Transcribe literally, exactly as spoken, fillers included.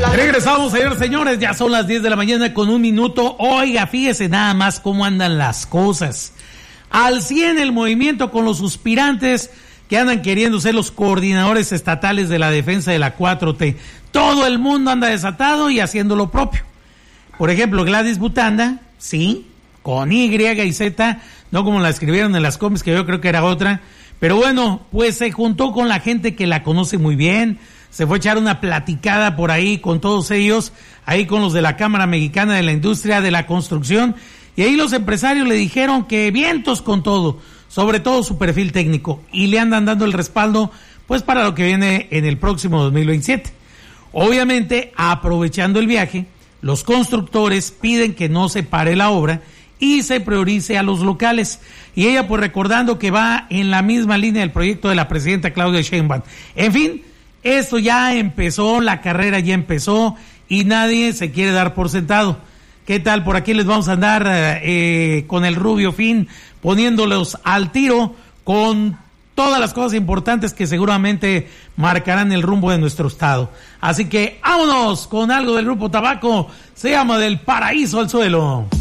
Regresamos, señores, señores, ya son las diez de la mañana con un minuto. Oiga, fíjese nada más cómo andan las cosas. Al cien el movimiento con los suspirantes que andan queriendo ser los coordinadores estatales de la defensa de la cuatro T. Todo el mundo anda desatado y haciendo lo propio. Por ejemplo, Gladys Butanda, sí, con Y y Z, no como la escribieron en las comis, que yo creo que era otra. Pero bueno, pues se juntó con la gente que la conoce muy bien, se fue a echar una platicada por ahí con todos ellos, ahí con los de la Cámara Mexicana de la Industria de la Construcción, y ahí los empresarios le dijeron que vientos con todo, sobre todo su perfil técnico, y le andan dando el respaldo pues para lo que viene en el próximo dos mil veintisiete. Obviamente, aprovechando el viaje, los constructores piden que no se pare la obra y se priorice a los locales. Y ella pues recordando que va en la misma línea del proyecto de la presidenta Claudia Sheinbaum. En fin, esto ya empezó, la carrera ya empezó y nadie se quiere dar por sentado. ¿Qué tal? Por aquí les vamos a andar eh, con el Rubio Fin, poniéndolos al tiro con todas las cosas importantes que seguramente marcarán el rumbo de nuestro estado. Así que vámonos con algo del Grupo Tabaco, se llama Del Paraíso al Suelo.